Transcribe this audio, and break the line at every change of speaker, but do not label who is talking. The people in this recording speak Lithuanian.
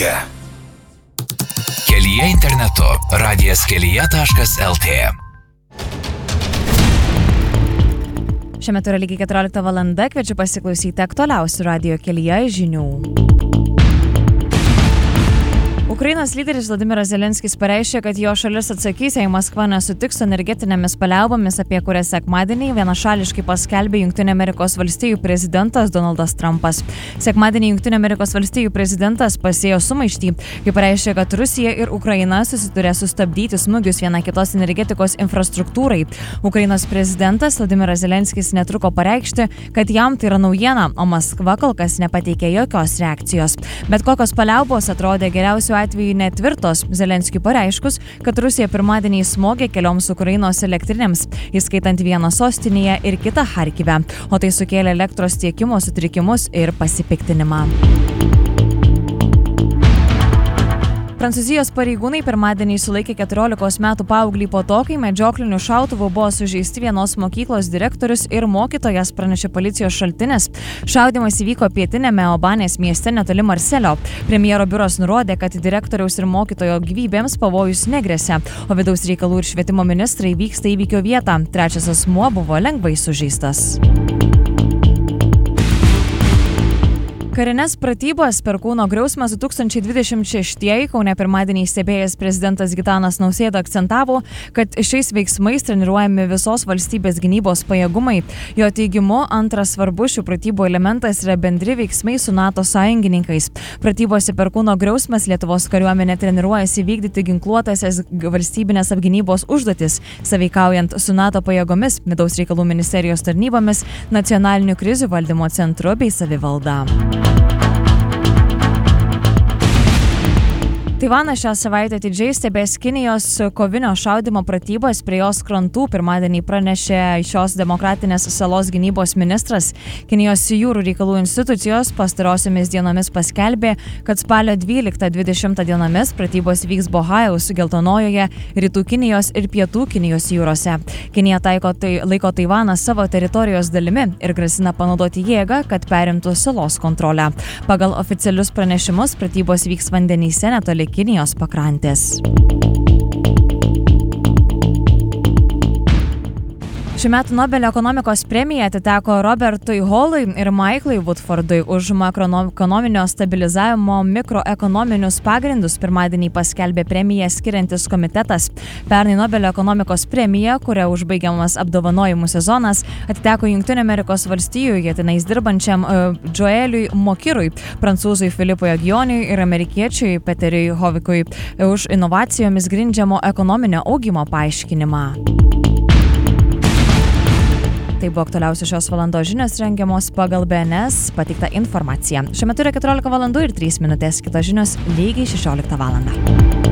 kelyje. Kelyje internetu. radijaskelyje.lt.
Šiuo metu yra lygiai 14 valanda, kviečiu pasiklausyti aktualiausių radijo kelyje žinių. Ukrainos lyderis Vladimiras Zelenskis pareiškė, kad jo šalis atsakys, jei Maskva nesutiks su energetinėmis paliaubomis, apie kurias sekmadienį vienašališkai paskelbė Jungtinių Amerikos valstijų prezidentas Donaldas Trumpas. Sekmadienį Jungtinių Amerikos valstijų prezidentas pasėjo sumaištį, kai pareiškė, kad Rusija ir Ukraina susiturė sustabdyti smūgius viena kitos energetikos infrastruktūrai. Ukrainos prezidentas Vladimiras Zelenskis netruko pareikšti, kad jam tai yra naujiena, o Maskva kol kas nepateikė jokios reakcijos. Bet kokios paliaubos atrodė geriausiu atveju netvirtos, Zelenskiui pareiškus, kad Rusija pirmadienį smogė kelioms Ukrainos elektrinėms, įskaitant vieną sostinėje ir kitą Charkive, o tai sukėlė elektros tiekimo sutrikimus ir pasipiktinimą. Prancūzijos pareigūnai pirmadienį sulaikė 14 metų paauglį po to, kai medžiokliniu šautuvu buvo sužeisti vienos mokyklos direktorius ir mokytojas, pranešė policijos šaltinis. Šaudymas įvyko pietiniame Obanės mieste netoli Marselio. Premjero biuras nurodė, kad direktoriaus ir mokytojo gyvybėms pavojus negresia, o vidaus reikalų ir švietimo ministrai vyksta įvykio vietą. Trečias asmuo buvo lengvai sužeistas. Karinės pratybos Perkūno griausmas 2026 Kaune pirmadienį stebėjęs prezidentas Gitanas Nausėda akcentavo, kad šiais veiksmais treniruojami visos valstybės gynybos pajėgumai. Jo teigimu, antras svarbus šių pratybų elementas yra bendri veiksmai su NATO sąjungininkais. Pratybose Perkūno griausmas Lietuvos kariuomenė treniruojasi vykdyti ginkluotasias valstybinės apgynybos užduotis, sąveikaujant su NATO pajėgomis, vidaus reikalų ministerijos tarnybomis, nacionaliniu krizių valdymo centru bei savivalda. Taivanas šią savaitę atidžiai stebės Kinijos kovinio šaudymo pratybas prie jos krantų, pirmadienį pranešė šios demokratinės salos gynybos ministras. Kinijos jūrų reikalų institucijos pastarosiomis dienomis paskelbė, kad spalio 12-20 dienomis pratybos vyks Bohajaus, Geltonojoje, Rytų Kinijos ir Pietų Kinijos jūrose. Kinija laiko Taivaną savo teritorijos dalimi ir grasina panaudoti jėgą, kad perimtų salos kontrolę. Pagal oficialius pranešimus pratybos vyks vandenyse netoli Kinijos pakrantės. Šių metų Nobelio ekonomikos premija atiteko Robertui Hallui ir Michaelui Woodfordui už makroekonominio stabilizavimo mikroekonominius pagrindus, pirmadienį paskelbė premiją skiriantis komitetas. Pernai Nobelio ekonomikos premija, kuria užbaigiamas apdovanojimų sezonas, atiteko Jungtinių Amerikos valstijų jėtinais dirbančiam Joeliui Mokirui, prancūzui Filipui Agioniui ir amerikiečiui Peteriui Hovikui už inovacijomis grindžiamo ekonominio augimo paaiškinimą. Tai buvo aktualiausios šios valandos žinios rengiamos pagal BNS pateiktą informaciją. Šiuo metu yra 14 valandų ir 3 minutės, kitos žinios lygiai 16 valandą.